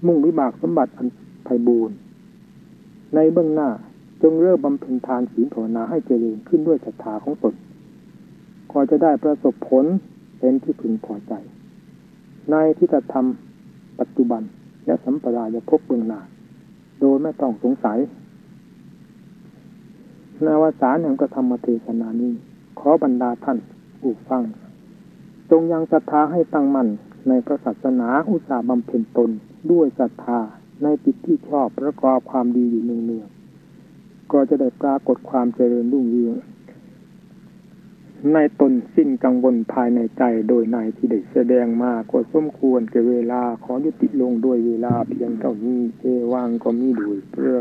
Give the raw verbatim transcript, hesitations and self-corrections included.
มุ่งวิบากสมบัติอันไพบูรณ์ในเบื้องหน้าจงเริ่มบำเพ็ญทานศีลภาวนาให้เจริญขึ้นด้วยศรัทธาของตนก็จะได้ประสบผลเป็นที่พึงพอใจในที่จะทำปัจจุบันและสัมปรายภพเบื้องหน้าโดยไม่ต้องสงสัยในอวสานแห่งพระธรรมเทศนานี้ขอบรรดาท่านผู้ฟังจงยังศรัทธาให้ตั้งมั่นในพระศาสนาอุตสาห์บำเพ็ญตนด้วยศรัทธาในจิตที่ชอบประกอบความดีอยู่เนืองๆก็จะได้ปรากฏความเจริญรุ่งเรืองในตนสิ้นกังวลภายในใจโดยในที่ได้แสดงมาก็สมควรแก่เวลาขอยุติลงด้วยเวลาเพียงเท่านี้เอวังก็มีด้วย